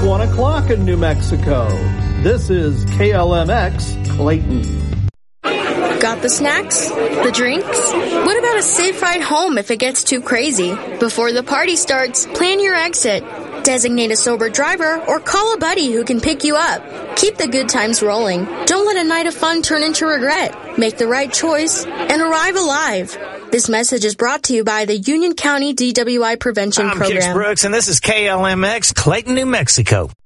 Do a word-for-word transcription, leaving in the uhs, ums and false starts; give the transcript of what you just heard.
one o'clock in New Mexico. This is K L M X Clayton. Got the snacks? The drinks? What about a safe ride home if it gets too crazy? Before the party starts, plan your exit. Designate a sober driver or call a buddy who can pick you up. Keep the good times rolling. Don't let a night of fun turn into regret. Make the right choice and arrive alive. This message is brought to you by the Union County D W I Prevention I'm Program. I'm Kix Brooks, and this is K L M X, Clayton, New Mexico.